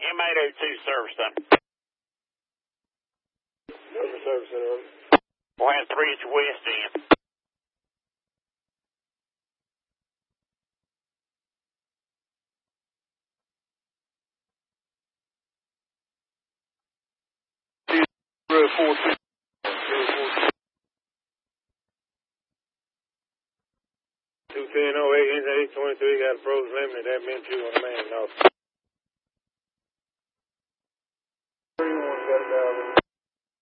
M802 service center. Service center. We'll have 3 at your west end. Road 42. 210-08, 823, got a pros limited, that meant you on the man, no. 31, got a